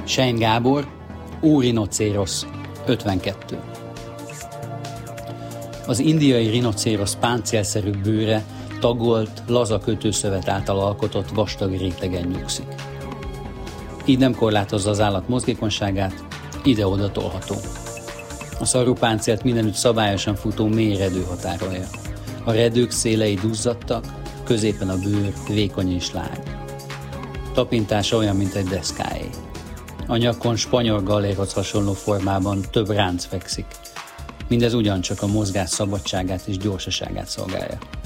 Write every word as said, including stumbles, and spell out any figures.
Sein Gábor, Ó-rinocérosz, ötvenkettő. Az indiai rinocérosz páncélszerű bőre tagolt, laza kötőszövet által alkotott vastag rétegen nyugszik. Így nem korlátozza az állat mozgékonyságát, ide-oda tolható. A szarvupáncélt mindenütt szabályosan futó mély redő határolja. A redők szélei duzzadtak, középen a bőr vékony és lágy. Tapintása olyan, mint egy deszkáé. A nyakon spanyol galérhoz hasonló formában több ránc fekszik. Mindez ugyancsak a mozgás szabadságát és gyorsaságát szolgálja.